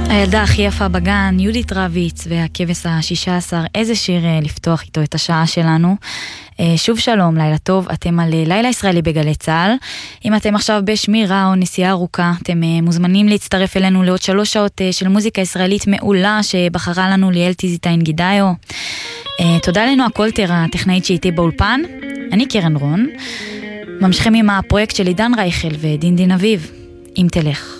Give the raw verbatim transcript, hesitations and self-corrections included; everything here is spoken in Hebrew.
הילדה הכי יפה בגן, יהודית רביץ והכבש השישה עשר, איזה שיר לפתוח איתו את השעה שלנו. שוב שלום, לילה טוב, אתם על לילה ישראלי בגלי צהל. אם אתם עכשיו בשמירה או נסיעה ארוכה, אתם מוזמנים להצטרף אלינו לעוד שלוש שעות של מוזיקה ישראלית מעולה שבחרה לנו ליאל טיזיטיין גידאיו. תודה לנו הקולטר, הטכנאית שאיתי באולפן, אני קרן רון. ממשיכים עם הפרויקט של עידן רייכל ודין דין אביב, אם תלך.